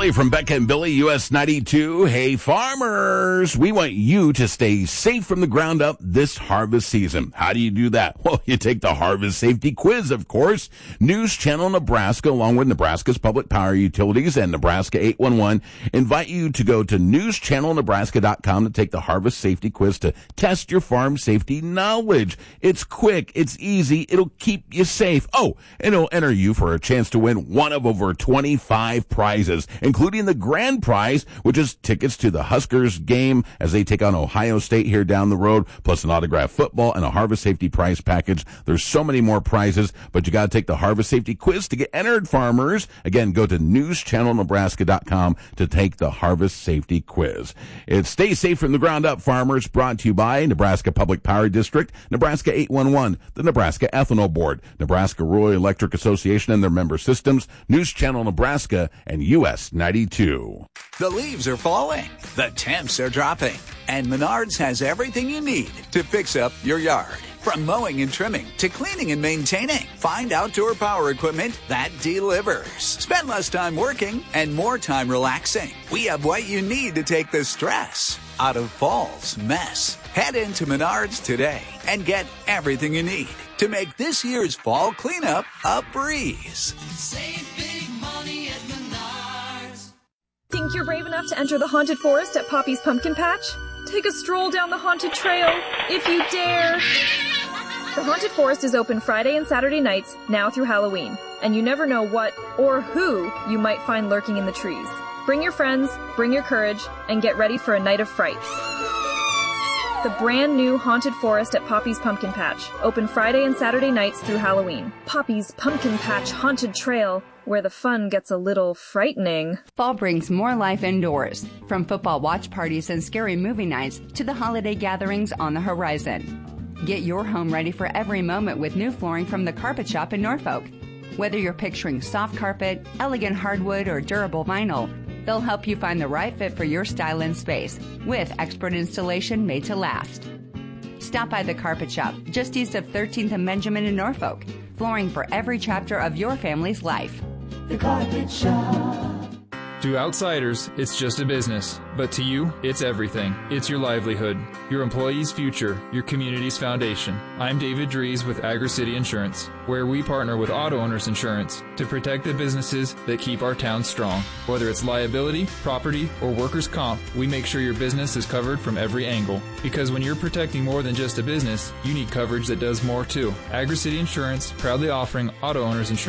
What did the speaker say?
Billy from Becca and Billy, US 92. Hey, farmers, we want you to stay safe from the ground up this harvest season. How do you do that? Well, you take the Harvest Safety Quiz, of course. News Channel Nebraska, along with Nebraska's Public Power Utilities and Nebraska 811, invite you to go to newschannelnebraska.com to take the Harvest Safety Quiz to test your farm safety knowledge. It's quick, it's easy, it'll keep you safe. Oh, and it'll enter you for a chance to win one of over 25 prizes, including the grand prize, which is tickets to the Huskers game as they take on Ohio State here down the road, plus an autographed football and a Harvest Safety prize package. There's so many more prizes, but you got to take the Harvest Safety Quiz to get entered, farmers. Again, go to newschannelnebraska.com to take the Harvest Safety Quiz. It's Stay Safe from the Ground Up, farmers, brought to you by Nebraska Public Power District, Nebraska 811, the Nebraska Ethanol Board, Nebraska Rural Electric Association and their member systems, News Channel Nebraska, and US 92. The leaves are falling, the temps are dropping, and Menards has everything you need to fix up your yard. From mowing and trimming to cleaning and maintaining, find outdoor power equipment that delivers. Spend less time working and more time relaxing. We have what you need to take the stress out of fall's mess. Head into Menards today and get everything you need to make this year's fall cleanup a breeze. Save big money at Menards. Think you're brave enough to enter the haunted forest at Poppy's Pumpkin Patch? Take a stroll down the haunted trail, if you dare. The haunted forest is open Friday and Saturday nights, now through Halloween, and you never know what or who you might find lurking in the trees. Bring your friends, bring your courage, and get ready for a night of frights. The brand new haunted forest at Poppy's Pumpkin Patch, open Friday and Saturday nights through Halloween. Poppy's Pumpkin Patch Haunted Trail, where the fun gets a little frightening. Fall brings more life indoors, from football watch parties and scary movie nights to the holiday gatherings on the horizon. Get your home ready for every moment with new flooring from the Carpet Shop in Norfolk. Whether you're picturing soft carpet, elegant hardwood, or durable vinyl, they'll help you find the right fit for your style and space, with expert installation made to last. Stop by the Carpet Shop, just east of 13th and Benjamin in Norfolk. Flooring for every chapter of your family's life. The Carpet Shop. To outsiders, it's just a business, but to you, it's everything. It's your livelihood, your employees' future, your community's foundation. I'm David Dries with Agri-City Insurance, where we partner with Auto Owners Insurance to protect the businesses that keep our town strong. Whether it's liability, property, or workers' comp, we make sure your business is covered from every angle. Because when you're protecting more than just a business, you need coverage that does more too. Agri-City Insurance, proudly offering auto owners insurance